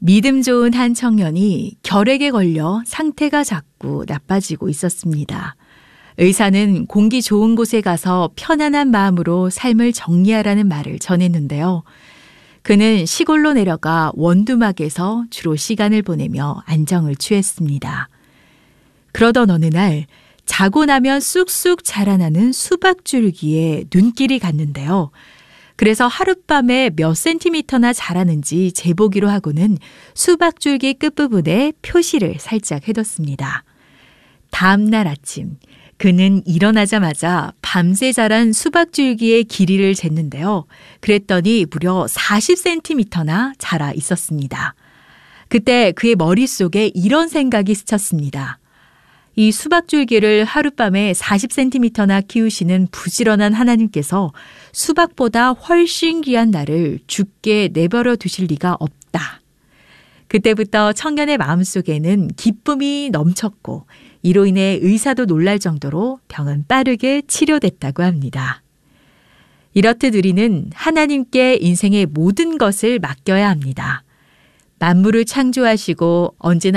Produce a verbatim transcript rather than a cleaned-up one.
믿음 좋은 한 청년이 결핵에 걸려 상태가 자꾸 나빠지고 있었습니다. 의사는 공기 좋은 곳에 가서 편안한 마음으로 삶을 정리하라는 말을 전했는데요. 그는 시골로 내려가 원두막에서 주로 시간을 보내며 안정을 취했습니다. 그러던 어느 날 자고 나면 쑥쑥 자라나는 수박줄기에 눈길이 갔는데요. 그래서 하룻밤에 몇 센티미터나 자라는지 재보기로 하고는 수박줄기 끝부분에 표시를 살짝 해뒀습니다. 다음 날 아침 그는 일어나자마자 밤새 자란 수박줄기의 길이를 쟀는데요. 그랬더니 무려 사십 센티미터나 자라 있었습니다. 그때 그의 머릿속에 이런 생각이 스쳤습니다. 이 수박줄기를 하룻밤에 사십 센티미터나 키우시는 부지런한 하나님께서 수박보다 훨씬 귀한 나를 죽게 내버려 두실 리가 없다. 그때부터 청년의 마음속에는 기쁨이 넘쳤고 이로 인해 의사도 놀랄 정도로 병은 빠르게 치료됐다고 합니다. 이렇듯 우리는 하나님께 인생의 모든 것을 맡겨야 합니다. 만물을 창조하시고 언제나